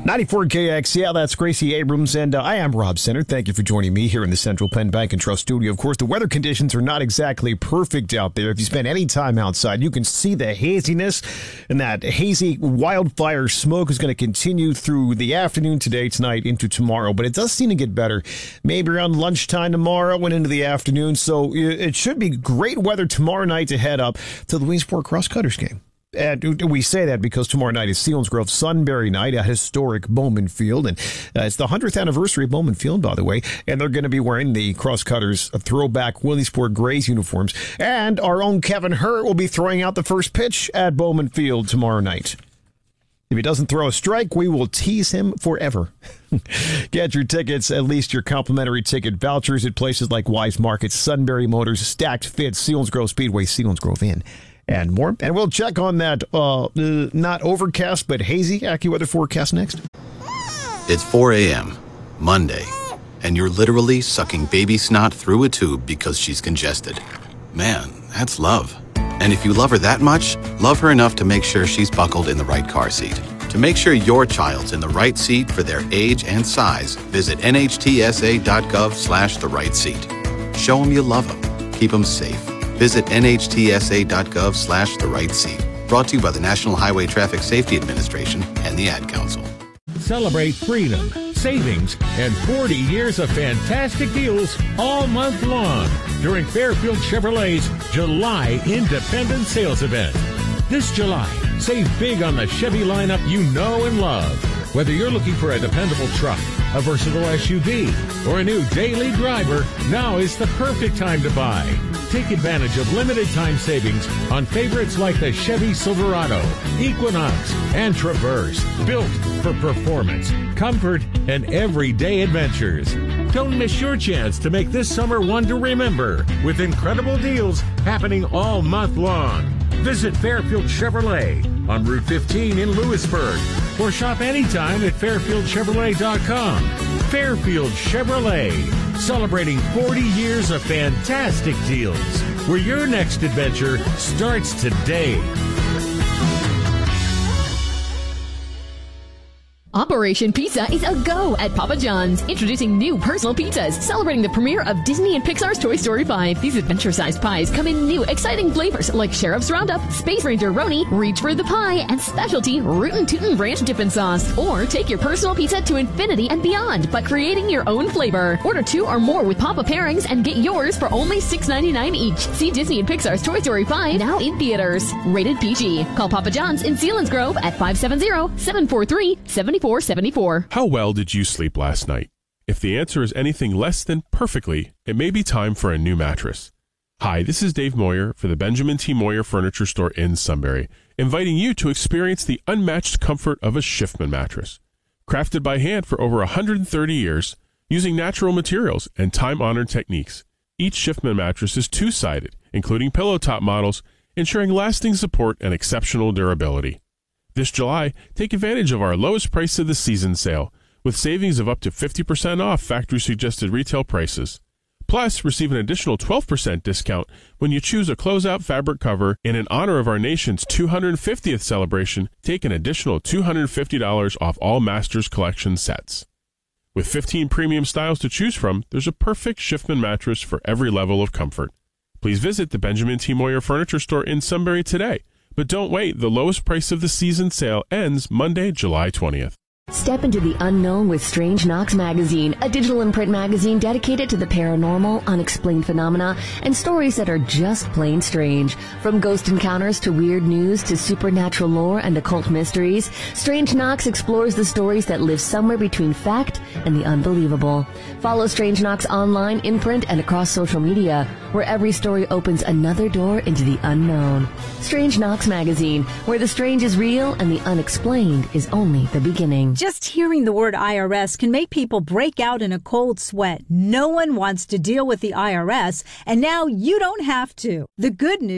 94 KXCL, that's Gracie Abrams, and I am Rob Center. Thank you for joining me here in the Central Penn Bank and Trust studio. Of course, the weather conditions are not exactly perfect out there. If you spend any time outside, you can see the haziness, and that hazy wildfire smoke is going to continue through the afternoon today, tonight, into tomorrow. But it does seem to get better, maybe around lunchtime tomorrow and into the afternoon. So it should be great weather tomorrow night to head up to the Williamsport Crosscutters game. And we say that because tomorrow night is Selinsgrove Sunbury night at historic Bowman Field. And it's the 100th anniversary of Bowman Field, by the way. And they're going to be wearing the Crosscutters throwback Williamsport Grays uniforms. And our own Kevin Hurt will be throwing out the first pitch at Bowman Field tomorrow night. If he doesn't throw a strike, we will tease him forever. Get your tickets, at least your complimentary ticket vouchers at places like Wise Market, Sunbury Motors, Stacked Fit, Selinsgrove Speedway, Selinsgrove Inn, and more. And we'll check on that not overcast but hazy AccuWeather forecast next. It's 4 a.m., Monday, and you're literally sucking baby snot through a tube because she's congested. Man, that's love. And if you love her that much, love her enough to make sure she's buckled in the right car seat. To make sure your child's in the right seat for their age and size, visit nhtsa.gov/the right seat. Show them you love them. Keep them safe. Visit nhtsa.gov/the right seat. Brought to you by the National Highway Traffic Safety Administration and the Ad Council. Celebrate freedom, savings, and 40 years of fantastic deals all month long during Fairfield Chevrolet's July Independent Sales Event. This July, save big on the Chevy lineup you know and love. Whether you're looking for a dependable truck, a versatile SUV, or a new daily driver, now is the perfect time to buy. Take advantage of limited time savings on favorites like the Chevy Silverado, Equinox, and Traverse, built for performance, comfort, and everyday adventures. Don't miss your chance to make this summer one to remember with incredible deals happening all month long. Visit Fairfield Chevrolet on Route 15 in Lewisburg or shop anytime at fairfieldchevrolet.com. Fairfield Chevrolet, celebrating 40 years of fantastic deals, where your next adventure starts today. Operation Pizza is a go at Papa John's. Introducing new personal pizzas, celebrating the premiere of Disney and Pixar's Toy Story 5. These adventure-sized pies come in new, exciting flavors like Sheriff's Roundup, Space Ranger Roni, Reach for the Pie, and specialty Rootin' Tootin' Ranch Dippin' Sauce. Or take your personal pizza to infinity and beyond by creating your own flavor. Order 2 or more with Papa pairings and get yours for only $6.99 each. See Disney and Pixar's Toy Story 5 now in theaters. Rated PG. Call Papa John's in Selinsgrove at 570-743-7474. How well did you sleep last night? If the answer is anything less than perfectly, it may be time for a new mattress. Hi, this is Dave Moyer for the Benjamin T. Moyer Furniture Store in Sunbury, inviting you to experience the unmatched comfort of a Schiffman mattress. Crafted by hand for over 130 years, using natural materials and time-honored techniques, each Schiffman mattress is two-sided, including pillow top models, ensuring lasting support and exceptional durability. This July, take advantage of our lowest price of the season sale, with savings of up to 50% off factory-suggested retail prices. Plus, receive an additional 12% discount when you choose a closeout fabric cover, and in honor of our nation's 250th celebration, take an additional $250 off all Masters Collection sets. With 15 premium styles to choose from, there's a perfect Schiffman mattress for every level of comfort. Please visit the Benjamin T. Moyer Furniture Store in Sunbury today. But don't wait, the lowest price of the season sale ends Monday, July 20th. Step into the unknown with Strange Knox Magazine, a digital and print magazine dedicated to the paranormal, unexplained phenomena, and stories that are just plain strange. From ghost encounters to weird news to supernatural lore and occult mysteries, Strange Knox explores the stories that live somewhere between fact and the unbelievable. Follow Strange Knox online, in print, and across social media, where every story opens another door into the unknown. Strange Knox Magazine, where the strange is real and the unexplained is only the beginning. Just hearing the word IRS can make people break out in a cold sweat. No one wants to deal with the IRS, and now you don't have to. The good news